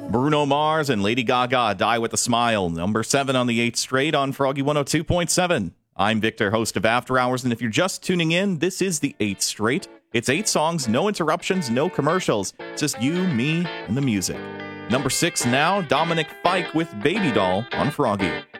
Bruno Mars and Lady Gaga, Die With a Smile. Number 7 on the 8th straight on Froggy 102.7. I'm Victor, host of After Hours, and if you're just tuning in, this is the 8th straight. It's 8 songs, no interruptions, no commercials. It's just you, me, and the music. Number 6 now, Dominic Fike with Baby Doll on Froggy.